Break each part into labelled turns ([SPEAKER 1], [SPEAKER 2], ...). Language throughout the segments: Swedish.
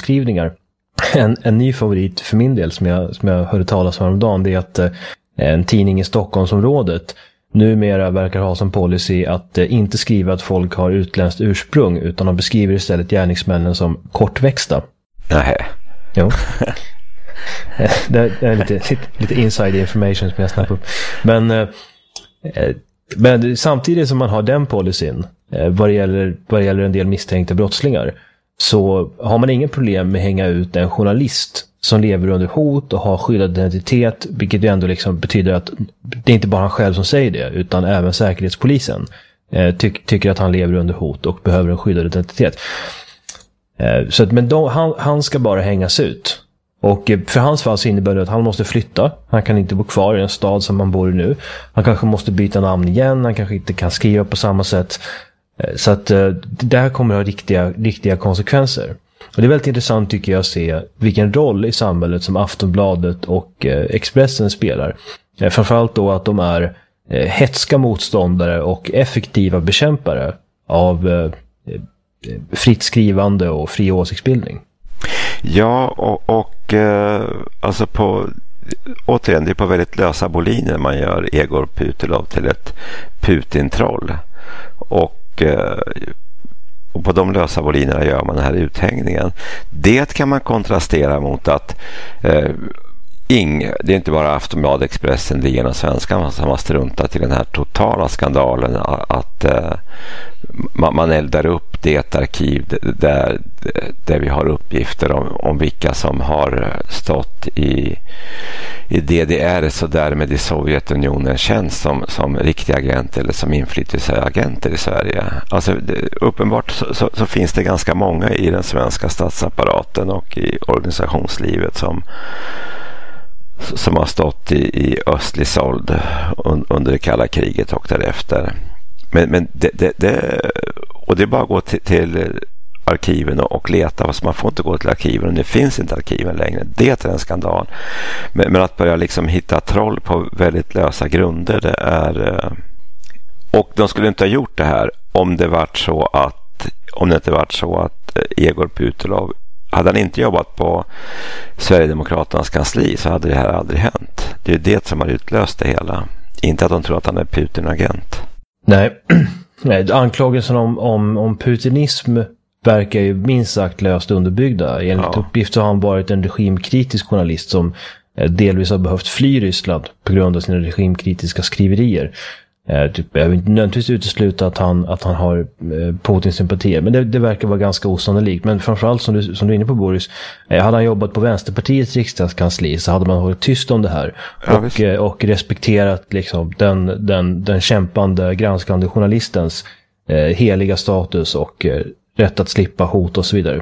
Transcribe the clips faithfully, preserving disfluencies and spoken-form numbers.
[SPEAKER 1] nedskrivningar. En, en ny favorit för min del som jag, som jag hörde talas om häromdagen, det är att eh, en tidning i Stockholmsområdet numera verkar ha som policy att eh, inte skriva att folk har utländskt ursprung, utan de beskriver istället gärningsmännen som kortväxta.
[SPEAKER 2] Nej.
[SPEAKER 1] Jo. Det är lite, lite, lite inside information som jag snappar upp. Men, eh, men samtidigt som man har den policyn eh, vad, gäller, vad gäller en del misstänkta brottslingar, så har man ingen problem med att hänga ut en journalist som lever under hot och har skyddad identitet, vilket ju ändå liksom betyder att det är inte bara han själv som säger det, utan även säkerhetspolisen eh, ty- tycker att han lever under hot och behöver en skyddad identitet. Eh, så att, men då, han, han ska bara hängas ut. Och för hans fall så innebär det att han måste flytta. Han kan inte bo kvar i en stad som han bor i nu. Han kanske måste byta namn igen. Han kanske inte kan skriva på samma sätt. Så att det här kommer att ha riktiga, riktiga konsekvenser. Och det är väldigt intressant tycker jag att se vilken roll i samhället som Aftonbladet och Expressen spelar. Framförallt då att de är hetska motståndare och effektiva bekämpare av fritt skrivande och fri åsiktsbildning.
[SPEAKER 2] Ja, och, och eh, alltså på återigen, det är på väldigt lösa boliner man gör Egor Putilov till ett Putin-troll. Och, eh, och på de lösa bolinerna gör man den här uthängningen. Det kan man kontrastera mot att eh, ing, det är inte bara Aftonbladet, Expressen, det är Svenskan som har struntat i den här totala skandalen att eh, man, man eldar upp det arkiv där, där vi har uppgifter om, om vilka som har stått i, i D D R så därmed i Sovjetunionen känns som, som riktiga agenter eller som inflytelseagenter i Sverige. Alltså det, uppenbart så, så, så finns det ganska många i den svenska statsapparaten och i organisationslivet som som har stått i, i östlig sold un, under det kalla kriget och därefter. Men, men det, det, det, och det är bara att gå till, till arkiven och, och leta, fast man får inte gå till arkiven och det finns inte arkiven längre. Det är en skandal. Men, men att börja liksom hitta troll på väldigt lösa grunder, det är... Och de skulle inte ha gjort det här om det varit så att om det inte varit så att Egor Putilov, hade han inte jobbat på Sverigedemokraternas kansli så hade det här aldrig hänt. Det är det som har utlöst det hela. Inte att de tror att han är Putin-agent.
[SPEAKER 1] Nej, Nej anklagelsen om, om, om putinism verkar ju minst sagt löst underbyggda. Enligt ja. uppgift så har han varit en regimkritisk journalist som delvis har behövt fly Ryssland på grund av sina regimkritiska skriverier. Eh, typ, jag vill inte nödvändigtvis utesluta att han, att han har eh, Putins sympatier, men det, det verkar vara ganska osannolikt. Men framförallt som du, som du är inne på, Boris, eh, hade han jobbat på Vänsterpartiets riksdagskansli så hade man hållit tyst om det här ja, och, eh, och respekterat liksom, den, den, den kämpande, granskande journalistens eh, heliga status och eh, rätt att slippa hot och så vidare.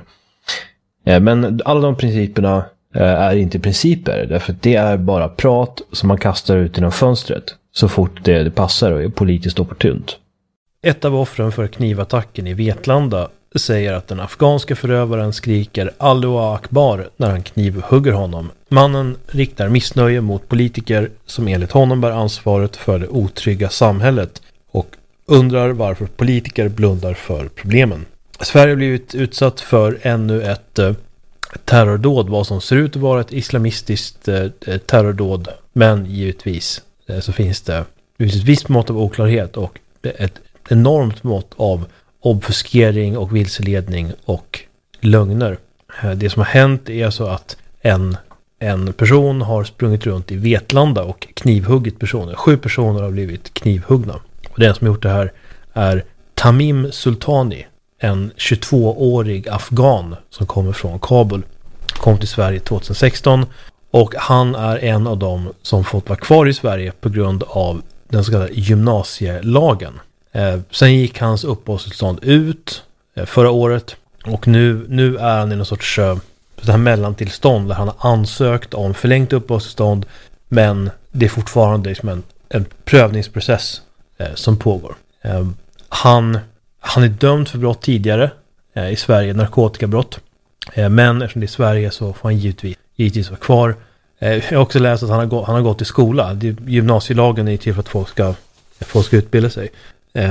[SPEAKER 1] Eh, men alla de principerna eh, är inte principer, därför att det är bara prat som man kastar ut genom fönstret så fort det, det passar och är politiskt opportunt. Ett av offren för knivattacken i Vetlanda säger att den afghanska förövaren skriker Allahu Akbar när han knivhugger honom. Mannen riktar missnöje mot politiker som enligt honom bär ansvaret för det otrygga samhället och undrar varför politiker blundar för problemen. Sverige har blivit utsatt för ännu ett eh, terrordåd, vad som ser ut att vara ett islamistiskt eh, terrordåd, men givetvis så finns det ett visst mått av oklarhet och ett enormt mått av obfuskering och vilseledning och lögner. Det som har hänt är alltså att en, en person har sprungit runt i Vetlanda och knivhuggit personer. Sju personer har blivit knivhuggna. Och den som har gjort det här är Tamim Sultani, en tjugotvåårig afghan som kommer från Kabul. Kom till Sverige tjugohundrasexton. Och han är en av dem som fått vara kvar i Sverige på grund av den så kallade gymnasielagen. Eh, sen gick hans uppehållstillstånd ut eh, förra året. Och nu, nu är han i någon sorts eh, här mellantillstånd där han har ansökt om förlängt uppehållstillstånd. Men det är fortfarande liksom en, en prövningsprocess eh, som pågår. Eh, han, han är dömd för brott tidigare eh, i Sverige, narkotikabrott. Eh, men eftersom det är Sverige så får han givetvis givetvis vara kvar. Jag har också läst att han har, gå, han har gått i skola. Gymnasielagen är till för att folk ska, folk ska utbilda sig.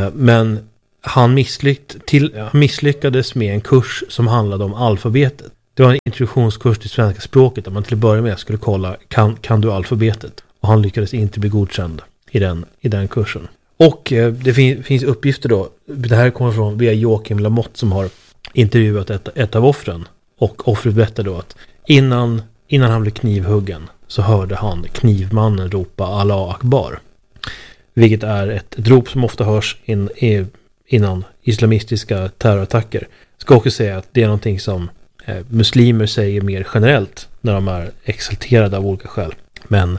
[SPEAKER 1] Men han, misslyck, till, han misslyckades med en kurs som handlade om alfabetet. det var en introduktionskurs till svenska språket där man till att börja med skulle kolla, kan, kan du alfabetet? Och han lyckades inte bli godkänd i den, i den kursen. Och eh, det fin- finns uppgifter då, det här kommer från via Joakim Lamotte som har intervjuat ett, ett av offren. Och offret berättade då att innan, innan han blev knivhuggen så hörde han knivmannen ropa Allah Akbar. Vilket är ett, ett rop som ofta hörs in, i, innan islamistiska terrorattacker. Jag ska också säga att det är någonting som eh, muslimer säger mer generellt när de är exalterade av olika skäl. Men,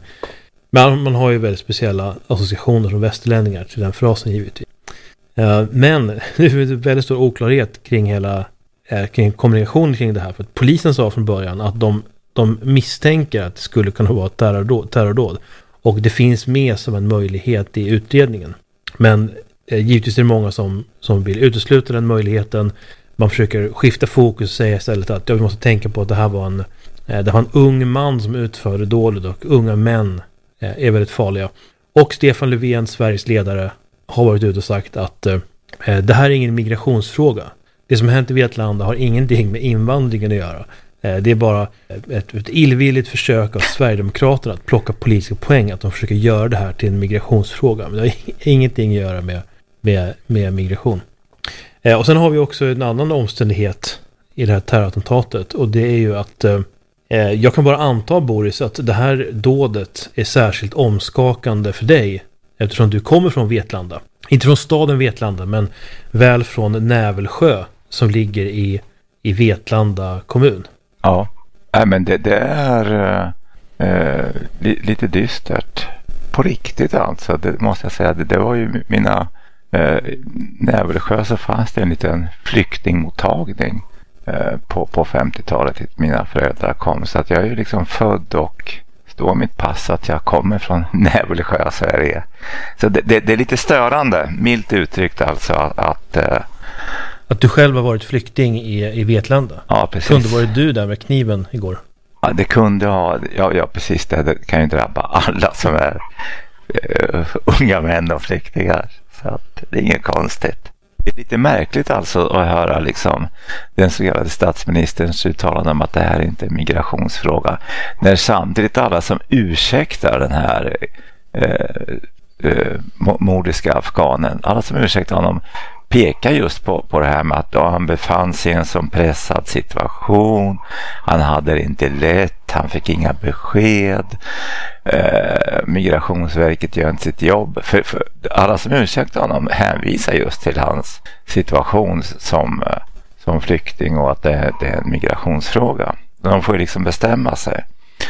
[SPEAKER 1] men man har ju väldigt speciella associationer som västerlänningar till den frasen givetvis. Uh, men det är väldigt stor oklarhet kring hela uh, kring kommunikationen kring det här. För att polisen sa från början att de, de misstänker att det skulle kunna vara terrordåd, terrordåd. Och det finns med som en möjlighet i utredningen. Men uh, givetvis är det många som, som vill utesluta den möjligheten. Man försöker skifta fokus och säga istället att ja, vi måste tänka på att det här var en, uh, det var en ung man som utförde dådet och unga män uh, är väldigt farliga. Och Stefan Löfven, Sveriges ledare, har varit ute och sagt att eh, det här är ingen migrationsfråga. Det som hänt i Vetlanda har ingenting med invandringen att göra. Eh, det är bara ett, ett illvilligt försök av Sverigedemokraterna att plocka politiska poäng, att de försöker göra det här till en migrationsfråga. Men det har ingenting att göra med, med, med migration. Eh, och sen har vi också en annan omständighet i det här terrorattentatet, och det är ju att eh, jag kan bara anta, Boris, att det här dådet är särskilt omskakande för dig eftersom du kommer från Vetlanda. Inte från staden Vetlanda, men väl från Nävelsjö som ligger i, i Vetlanda kommun.
[SPEAKER 3] Ja, äh, men det, det är äh, li, lite dystert. På riktigt alltså, det måste jag säga. Det, det var ju mina... Äh, Nävelsjö så fanns det en liten flyktingmottagning äh, på, på femtiotalet till mina föräldrar kom. Så att jag är ju liksom född och... står mitt pass att jag kommer från Nävelsjö, Sverige. Så det, det, det är lite störande, milt uttryckt alltså, att... Att, äh,
[SPEAKER 1] att du själv har varit flykting i, i Vetlanda?
[SPEAKER 3] Ja, precis.
[SPEAKER 1] Kunde varit du där med kniven igår?
[SPEAKER 3] Ja, det kunde ha... Ja, ja precis. Det, det kan ju drabba alla som är äh, unga män och flyktingar. Så att det är inget konstigt. Det är lite märkligt alltså att höra liksom den så kallade statsministerns uttalande om att det här inte är en migrationsfråga. När samtidigt alla som ursäktar den här eh, eh, mordiska afghanen, alla som ursäktar honom pekar just på, på det här med att ja, han befann sig i en sån pressad situation. Han hade det inte lätt, han fick inga besked. Eh, Migrationsverket gör inte sitt jobb. För, för alla som ursäktar honom hänvisar just till hans situation som, som flykting och att det, det är en migrationsfråga. De får ju liksom bestämma sig.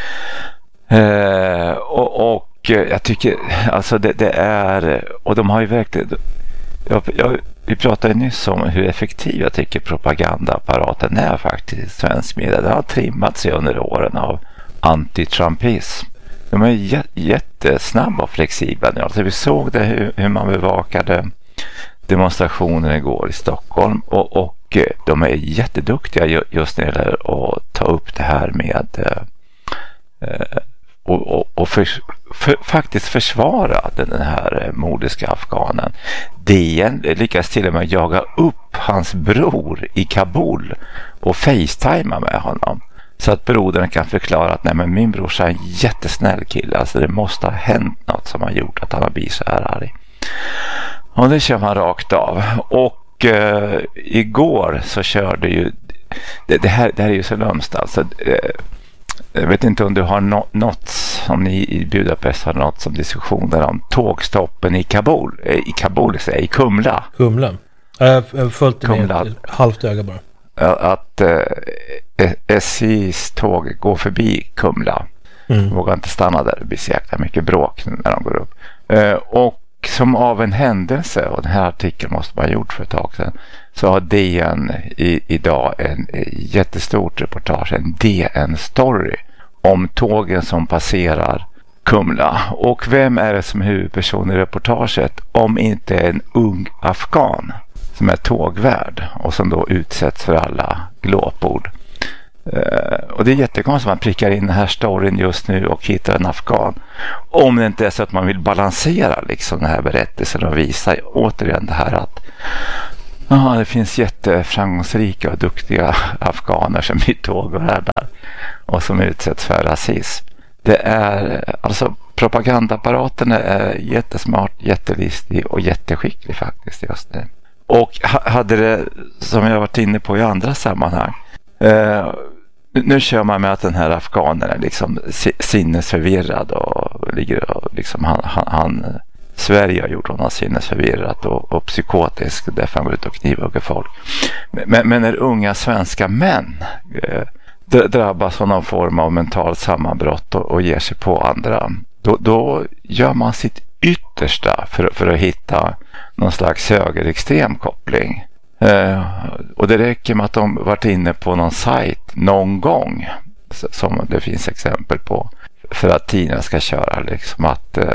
[SPEAKER 3] Eh, och, och jag tycker alltså det, det är, och de har ju verkligen jag, jag, vi pratade nyss om hur effektiv jag tycker propagandaapparaten är faktiskt i svensk media. Det har trimmat sig under åren av anti-trumpism. De är j- jättesnabba och flexibla nu. Alltså vi såg det hur, hur man bevakade demonstrationen igår i Stockholm och, och de är jätteduktiga just när det gäller att ta upp det här med eh, och, och, och för, för, faktiskt försvara den här mordiska afghanen. D N lyckas till och med jaga upp hans bror i Kabul och facetima med honom. Så att brodern kan förklara att nej, men min brorsa är en jättesnäll kille. Alltså det måste ha hänt något som har gjort att han har blivit så här arg. Och det kör man rakt av. Och eh, igår så körde ju... Det, det, här, det här är ju så lömst alltså. Eh, jag vet inte om du har no, något, om ni i Budapest har något som diskussioner om tågstoppen i Kabul. Eh, I Kabul, i Kumla.
[SPEAKER 1] Kumla. Jag har följt det med ett halvt öga bara.
[SPEAKER 3] Att eh, S J:s tåg går förbi Kumla. Mm. Vågar inte stanna där. Det blir så jäkla mycket bråk när de går upp. Eh, och som av en händelse, och den här artikeln måste man ha gjort för ett tag sedan, så har D N i, idag en, en jättestort reportage, en D N-story om tågen som passerar Kumla. Och vem är det som är huvudperson i reportaget om inte en ung afghan som är tågvärd och som då utsätts för alla glåpord. Uh, och det är jättekonstigt att man prickar in den här storyn just nu och hittar en afghan. Om det inte är så att man vill balansera liksom den här berättelsen och visa återigen det här att Ja, det finns jätteframgångsrika och duktiga afghaner som blir tågvärdar och som utsätts för rasism. Det är, alltså propagandaapparaten är jättesmart, jättelistig och jätteskicklig faktiskt just nu. Och hade det, som jag varit inne på i andra sammanhang, eh, nu kör man med att den här afghanen är liksom sinnesförvirrad och ligger och liksom han, han, han Sverige har gjort honom sinnesförvirrad och, och psykotisk därför han går ut och knivhugger folk. Men, men när unga svenska män eh, drabbas av någon form av mentalt sammanbrott och, och ger sig på andra, då, då gör man sitt yttersta för, för att hitta någon slags högerextrem koppling. Eh, och det räcker med att de varit inne på någon sajt någon gång, som det finns exempel på, för att tidningar ska köra liksom att eh,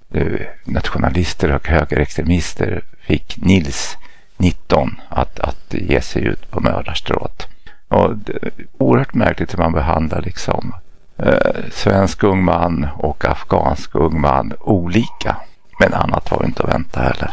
[SPEAKER 3] nationalister och högerextremister fick Nils nitton att, att ge sig ut på mördarstråt. Och det är oerhört märkligt hur man behandlar liksom eh, svensk ung man och afghansk ung man olika. Men annat var inte att vänta heller.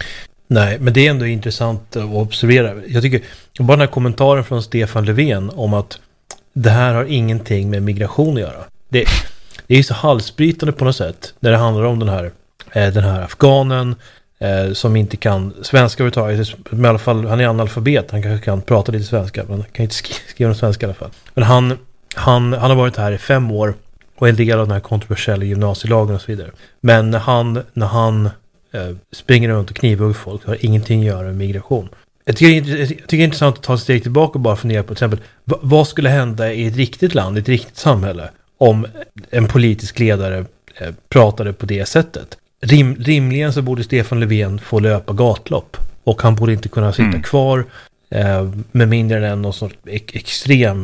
[SPEAKER 1] Nej, men det är ändå intressant att observera. Jag tycker bara den här kommentaren från Stefan Löfven om att det här har ingenting med migration att göra. Det, det är så halsbrytande på något sätt när det handlar om den här, eh, den här afghanen eh, som inte kan svenska överhuvudtaget. Men i alla fall, han är analfabet. Han kanske kan prata lite svenska, men han kan inte skriva, skriva något svenska i alla fall. Men han, han, han har varit här i fem år och är en del av den här kontroversiella gymnasielagen och så vidare. Men när han, när han eh, springer runt och knivhugger folk har ingenting att göra med migration. Jag tycker, jag tycker det är intressant att ta ett steg tillbaka och bara fundera på till exempel vad, vad skulle hända i ett riktigt land, i ett riktigt samhälle om en politisk ledare eh, pratade på det sättet. Rim, rimligen så borde Stefan Löfven få löpa gatlopp och han borde inte kunna sitta mm. kvar eh, med mindre än någon sorts ek- extrem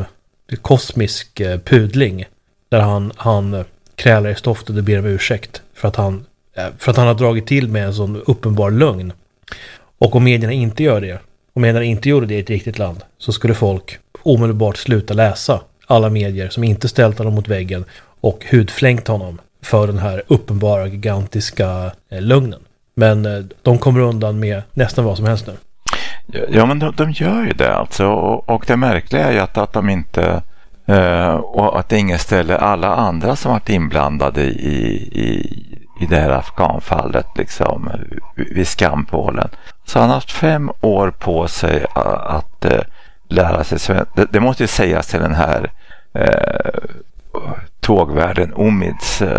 [SPEAKER 1] kosmisk eh, pudling där han, han krälar i stoftet och ber om ursäkt för att han, eh, för att han har dragit till med en sån uppenbar lögn. Och om medierna inte gör det, om medierna inte gjorde det i ett riktigt land, så skulle folk omedelbart sluta läsa alla medier som inte ställt honom mot väggen och hudflängt honom för den här uppenbara gigantiska eh, lögnen. Men eh, de kommer undan med nästan vad som helst nu.
[SPEAKER 3] Ja, men de, de gör ju det alltså. Och, och det märkliga är ju att, att de inte eh, och att ingen ställer alla andra som varit inblandade i, i, i det här afghanfallet liksom vid skampålen. Så han har haft fem år på sig att, att uh, lära sig svenska. Det, det måste ju sägas till den här uh, tågvärden Omids. Uh,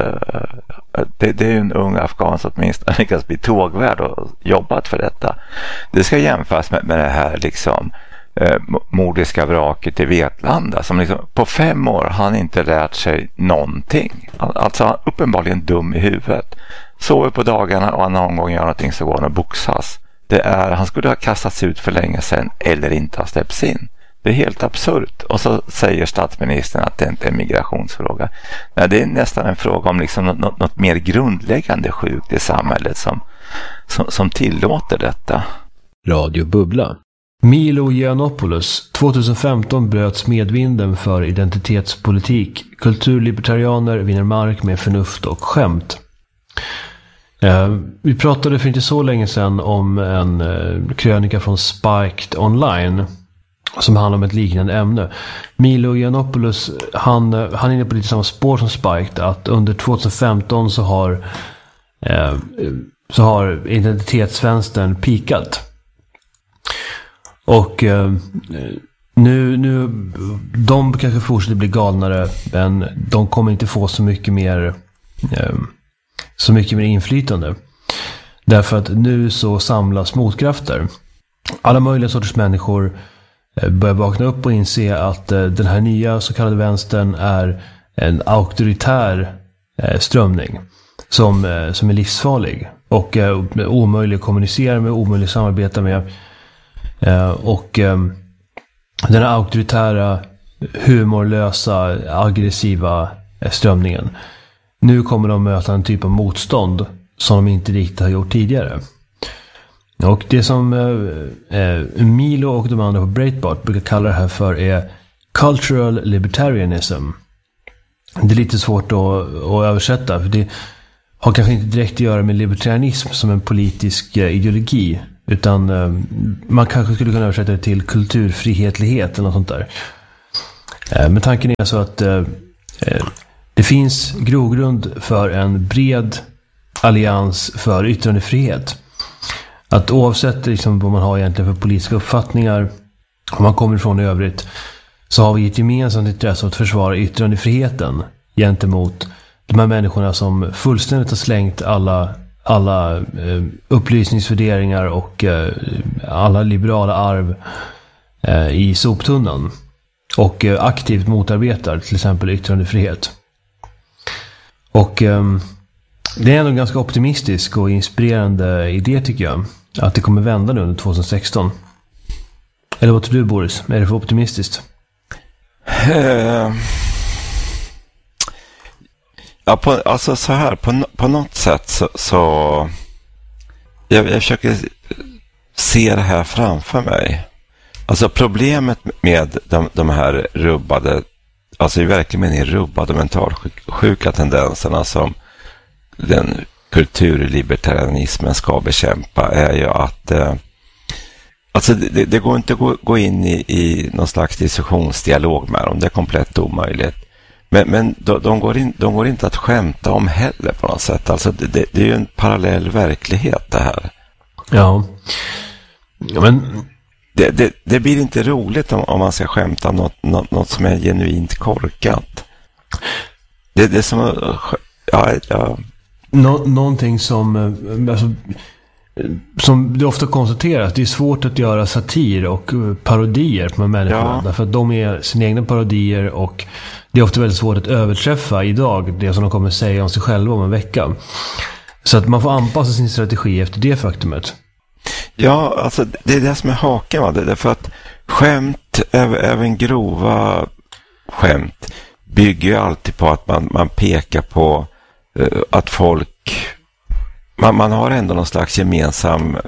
[SPEAKER 3] det, det är ju en ung afghan som åtminstone lyckas bli tågvärd och jobbat för detta. Det ska jämföras med, med det här liksom uh, mordiska vraket i Vetlanda som liksom, på fem år har han inte lärt sig någonting. Alltså han är uppenbarligen dum i huvudet. Sover på dagarna och någon gång gör någonting så går han och boxas. Det är, han skulle ha kastats ut för länge sedan eller inte ha släppts in. Det är helt absurt. Och så säger statsministern att det inte är en migrationsfråga. Nej, det är nästan en fråga om liksom något, något mer grundläggande sjukt i samhället som, som, som tillåter detta.
[SPEAKER 1] Radio Bubbla. Milo Yiannopoulos. tjugohundrafemton bröts medvinden för identitetspolitik. Kulturlibertarianer vinner mark med förnuft och skämt. Uh, vi pratade för inte så länge sedan om en uh, krönika från Spiked Online som handlar om ett liknande ämne. Milo Yiannopoulos, han, uh, han är inne på lite samma spår som Spiked, att under tjugohundrafemton så har uh, så har identitetsvänstern pikat. Och uh, nu, nu de kanske fortsätter bli galnare, men de kommer inte få så mycket mer uh, så mycket mer inflytande. Därför att nu så samlas motkrafter. Alla möjliga sorters människor börjar vakna upp och inse att den här nya så kallade vänstern är en auktoritär strömning som, som är livsfarlig och omöjlig att kommunicera med, omöjlig att samarbeta med. Och den här auktoritära, humorlösa, aggressiva strömningen, nu kommer de möta en typ av motstånd som de inte riktigt har gjort tidigare. Och det som eh, Milo och de andra på Breitbart brukar kalla det här för är cultural libertarianism. Det är lite svårt att, att översätta, för det har kanske inte direkt att göra med libertarianism som en politisk eh, ideologi, Utan eh, man kanske skulle kunna översätta det till kulturfrihetlighet eller något sånt där. Eh, men tanken är så att eh, det finns grogrund för en bred allians för yttrandefrihet. Att oavsett liksom vad man har egentligen för politiska uppfattningar, om man kommer ifrån i övrigt, så har vi ett gemensamt intresse att försvara yttrandefriheten gentemot de här människorna som fullständigt har slängt alla, alla eh, upplysningsvärderingar och eh, alla liberala arv eh, i soptunnan och eh, aktivt motarbetar till exempel yttrandefrihet. Och eh, det är ändå en ganska optimistisk och inspirerande idé, tycker jag, att det kommer vända nu under tjugohundrasexton. Eller vad tror du, Boris? Är det för optimistiskt?
[SPEAKER 2] Uh, ja, på, alltså så här, på, på något sätt så, så jag, jag försöker se det här framför mig. Alltså problemet med de, de här rubbade, alltså i verkligen mening rubbade mentalsjuka tendenserna som den kulturlibertarianismen ska bekämpa är ju att eh, alltså det, det går inte att gå, gå in i, i någon slags diskussionsdialog med dem. Det är komplett omöjligt. Men, men de, de, går in, de går inte att skämta om heller på något sätt. Alltså det, det, det är ju en parallell verklighet det här.
[SPEAKER 1] Ja. Ja, men
[SPEAKER 2] det, det, det blir inte roligt om, om man ska skämta om något, något, något som är genuint korkat. Det, det är som ja, ja.
[SPEAKER 1] Nå, någonting som alltså, som det ofta konstateras, det är svårt att göra satir och parodier på människorna, ja. Därför att de är sina egna parodier och det är ofta väldigt svårt att överträffa idag det som de kommer säga om sig själva om en vecka. Så att man får anpassa sin strategi efter det faktumet.
[SPEAKER 2] Ja, alltså det är det som är haken, va? Det är för att skämt, även grova skämt, bygger ju alltid på att man, man pekar på uh, att folk man, man har ändå någon slags gemensam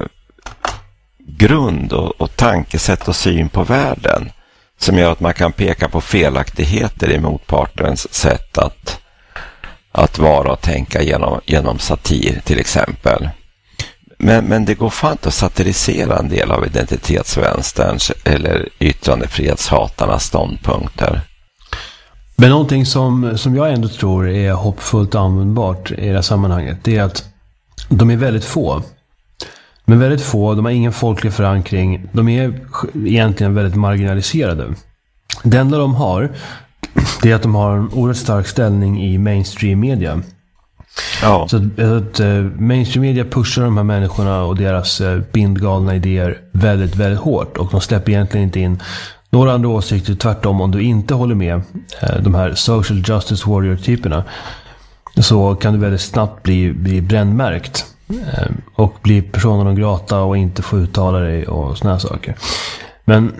[SPEAKER 2] grund och, och tankesätt och syn på världen som gör att man kan peka på felaktigheter i motpartens sätt att, att vara och tänka genom, genom satir till exempel. Men, men det går fan inte att satirisera en del av identitetsvänsterns eller yttrandefrihetshatarnas ståndpunkter.
[SPEAKER 1] Men någonting som, som jag ändå tror är hoppfullt användbart i det här sammanhanget, det är att de är väldigt få. Men väldigt få, de har ingen folklig förankring. De är egentligen väldigt marginaliserade. Det enda de har, det är att de har en oerhört stark ställning i mainstream media.
[SPEAKER 2] Ja.
[SPEAKER 1] Så att, att uh, mainstream media pushar de här människorna och deras uh, bindgalna idéer väldigt, väldigt hårt. Och de släpper egentligen inte in några andra åsikter. Tvärtom, om du inte håller med uh, de här social justice warrior-typerna, så kan du väldigt snabbt bli, bli brännmärkt uh, och bli personer non grata och inte få uttala dig och såna här saker. Men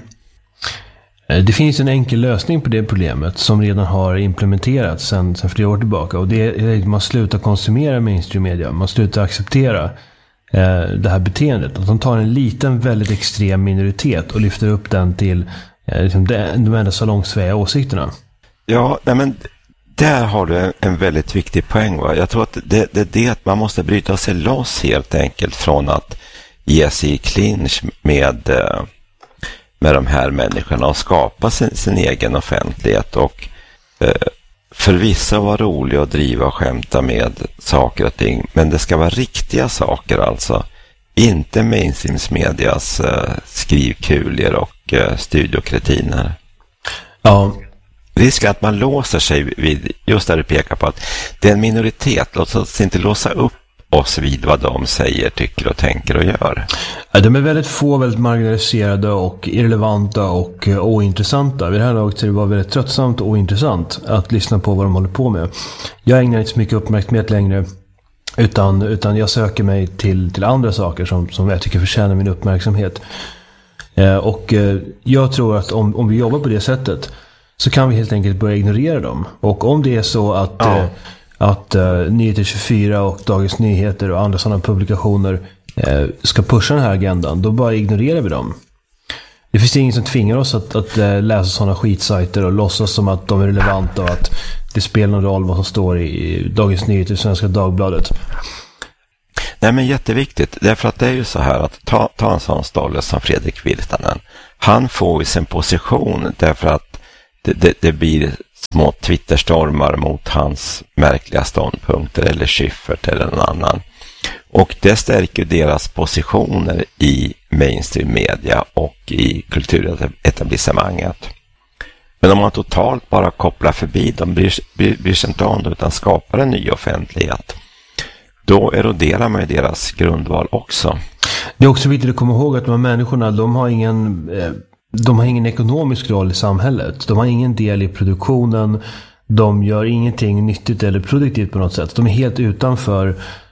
[SPEAKER 1] det finns en enkel lösning på det problemet som redan har implementerats sedan, sedan flera år tillbaka. Och det är att man slutar konsumera mainstream media. Man slutar acceptera eh, det här beteendet. Att de tar en liten, väldigt extrem minoritet och lyfter upp den till eh, liksom de, de enda salongsfähiga åsikterna.
[SPEAKER 2] Ja, nej men där har du en, en väldigt viktig poäng, va? Jag tror att det, det är det att man måste bryta sig loss helt enkelt från att ge sig i clinch med... Eh, med de här människorna och skapa sin, sin egen offentlighet och eh, för vissa vara rolig och driva och skämta med saker och ting, men det ska vara riktiga saker, alltså inte mainstream-medias eh, skrivkulier och eh, studiokretiner.
[SPEAKER 1] Ja.
[SPEAKER 2] Risken att man låser sig vid, just där du pekar på att det är en minoritet, låt oss inte låsa upp oss vid vad de säger, tycker och tänker och gör.
[SPEAKER 1] Ja, de är väldigt få, väldigt marginaliserade och irrelevanta och uh, ointressanta. Vid det här laget är det bara väldigt tröttsamt och ointressant att lyssna på vad de håller på med. Jag ägnar inte så mycket uppmärksamhet längre, utan, utan jag söker mig till, till andra saker som, som jag tycker förtjänar min uppmärksamhet. Uh, och uh, jag tror att om, om vi jobbar på det sättet så kan vi helt enkelt börja ignorera dem. Och om det är så att... Ja. Uh, att uh, Nyheter tjugofyra och Dagens Nyheter och andra sådana publikationer uh, ska pusha den här agendan, då bara ignorerar vi dem. Det finns ingen som tvingar oss att, att uh, läsa sådana skitsajter och låtsas som att de är relevanta och att det spelar någon roll vad som står i Dagens Nyheter och Svenska Dagbladet.
[SPEAKER 2] Nej, men jätteviktigt. Därför att det är ju så här att ta, ta en sån stolle som Fredrik Virtanen. Han får ju sin position därför att det, det, det blir små Twitterstormar mot hans märkliga ståndpunkter eller Schyffert eller någon annan. Och det stärker deras positioner i mainstream media och i kulturetablissemanget. Men om man totalt bara kopplar förbi dem, bryr, bryr, bryr sig inte om det utan skapar en ny offentlighet, då eroderar man ju deras grundval också.
[SPEAKER 1] Det är också viktigt att komma ihåg att de här människorna, de har ingen, de har ingen ekonomisk roll i samhället. De har ingen del i produktionen. De gör ingenting nyttigt eller produktivt på något sätt. De är helt utanför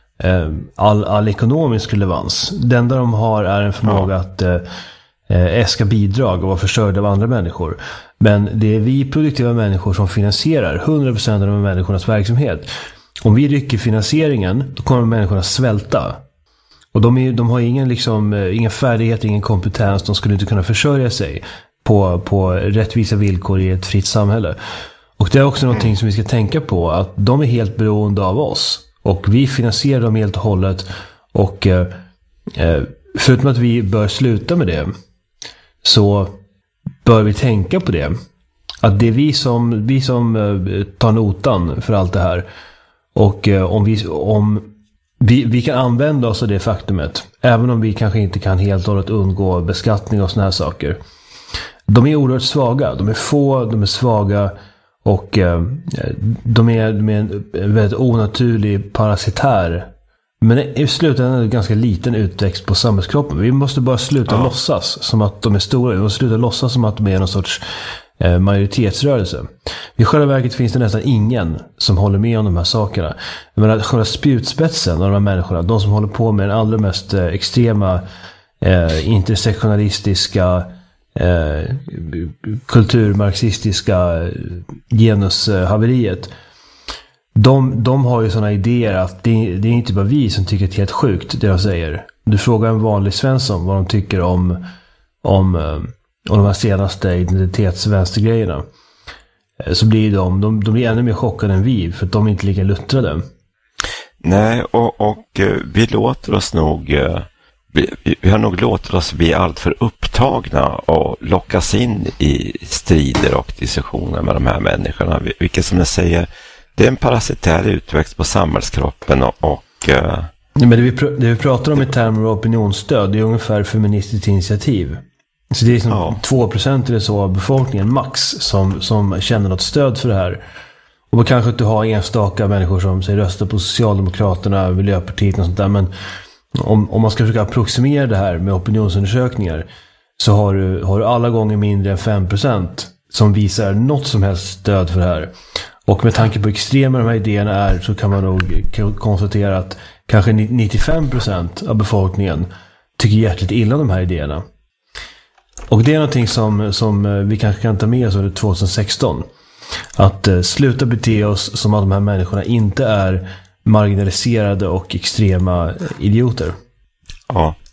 [SPEAKER 1] all, all ekonomisk relevans. Det enda de har är en förmåga ja. att eh, äska bidrag och vara försörjda av andra människor. Men det är vi produktiva människor som finansierar hundra procent av de människornas verksamhet. Om vi rycker finansieringen, då kommer människorna svälta. Och de, är, de har ingen, liksom, ingen färdighet, ingen kompetens. De skulle inte kunna försörja sig på, på rättvisa villkor i ett fritt samhälle. Och det är också någonting som vi ska tänka på. Att de är helt beroende av oss. Och vi finansierar dem helt och hållet. Och eh, förutom att vi bör sluta med det, så bör vi tänka på det. Att det är vi som, vi som eh, tar notan för allt det här. Och eh, om, vi, om vi, vi kan använda oss av det faktumet. Även om vi kanske inte kan helt och hållet undgå beskattning och såna här saker. De är oerhört svaga. De är få, de är svaga. Och eh, de är, de är en väldigt onaturlig parasitär. Men i slutändan är det en ganska liten utväxt på samhällskroppen. Vi måste bara sluta ja. låtsas som att de är stora. Vi måste sluta låtsas som att de är någon sorts eh, majoritetsrörelse. I själva verket finns det nästan ingen som håller med om de här sakerna. Men själva spjutspetsen av de här människorna, de som håller på med den allra mest eh, extrema eh, intersektionalistiska Eh, kulturmarxistiska genushaveriet, de, de har ju sådana idéer att det, det är inte bara vi som tycker att det är helt sjukt det de säger. Du frågar en vanlig Svensson vad de tycker om om, om de här senaste identitetsvänstergrejerna, så blir de, de, de blir ännu mer chockade än vi, för att de är inte lika luttrade.
[SPEAKER 2] Nej, och, och vi låter oss nog Vi, vi har nog låtit oss bli allt för upptagna och lockas in i strider och diskussioner med de här människorna. Vilket, som jag säger, det är en parasitär utväxt på samhällskroppen. Och, och, uh,
[SPEAKER 1] men det vi, pr- det vi pratar om i termer av opinionsstöd, det är ungefär feministiskt initiativ. Så det är liksom ja. två procent eller så av befolkningen max som, som känner något stöd för det här. Och då kanske inte har enstaka människor som säger röstar på Socialdemokraterna, Miljöpartiet och sånt där, men Om, om man ska försöka approximera det här med opinionsundersökningar, så har du, har du alla gånger mindre än fem procent som visar något som helst stöd för det här. Och med tanke på hur extrema de här idéerna är, så kan man nog konstatera att kanske nittiofem procent av befolkningen tycker hjärtligt illa om de här idéerna. Och det är någonting som, som vi kanske kan ta med oss under tjugohundrasexton. Att eh, sluta bete oss som att de här människorna inte är marginaliserade och extrema idioter.
[SPEAKER 2] Ja,